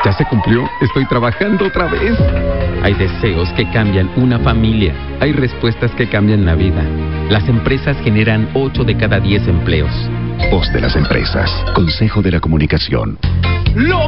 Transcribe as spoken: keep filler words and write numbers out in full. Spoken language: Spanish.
¿Ya se cumplió? Estoy trabajando otra vez. Hay deseos que cambian una familia. Hay respuestas que cambian la vida. Las empresas generan ocho de cada diez empleos. Voz de las empresas. Consejo de la Comunicación. ¡Lo